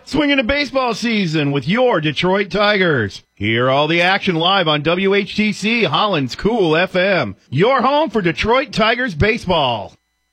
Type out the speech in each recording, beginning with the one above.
Swinging a baseball season with your Detroit Tigers. Hear all the action live on WHTC Holland's Cool FM. Your home for Detroit Tigers baseball.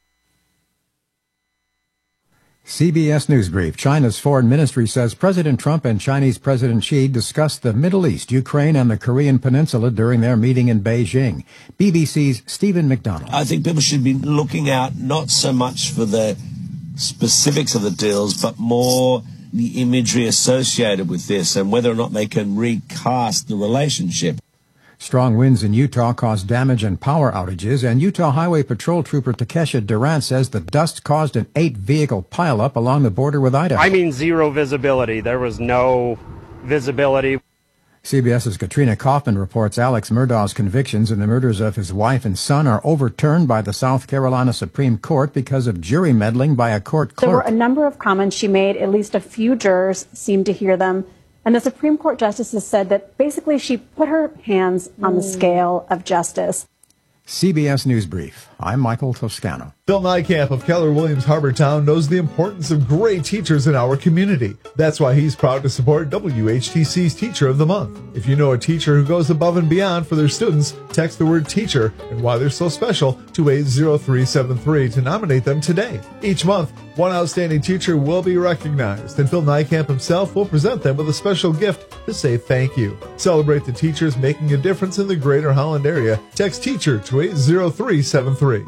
CBS News Brief. China's foreign ministry says President Trump and Chinese President Xi discussed the Middle East, Ukraine, and the Korean Peninsula during their meeting in Beijing. BBC's Stephen McDonald. I think people should be looking out not so much for the specifics of the deals, but more the imagery associated with this and whether or not they can recast the relationship. Strong winds in Utah caused damage and power outages, and Utah Highway Patrol Trooper Takesha Durant says the dust caused an 8-vehicle pileup along the border with Idaho. I mean, zero visibility. There was no visibility. CBS's Katrina Kaufman reports Alex Murdaugh's convictions in the murders of his wife and son are overturned by the South Carolina Supreme Court because of jury meddling by a court clerk. There were a number of comments she made. At least a few jurors seemed to hear them. And the Supreme Court justices said that basically she put her hands on the scale of justice. CBS News Brief. I'm Michael Toscano. Phil Nijkamp of Keller Williams Harbortown knows the importance of great teachers in our community. That's why he's proud to support WHTC's Teacher of the Month. If you know a teacher who goes above and beyond for their students, text the word teacher and why they're so special to 80373 to nominate them today. Each month, one outstanding teacher will be recognized, and Phil Nijkamp himself will present them with a special gift to say thank you. Celebrate the teachers making a difference in the greater Holland area. Text teacher to 80373.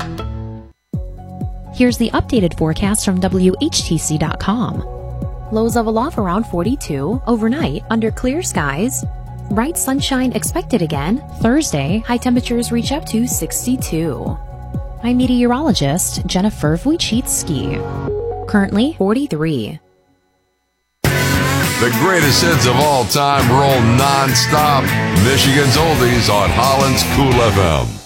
Here's the updated forecast from WHTC.com. Lows of aloft around 42, overnight under clear skies. Bright sunshine expected again. Thursday, high temperatures reach up to 62. I'm meteorologist Jennifer Wojcicki. Currently 43. The greatest hits of all time roll non-stop. Michigan's Oldies on Holland's Cool FM.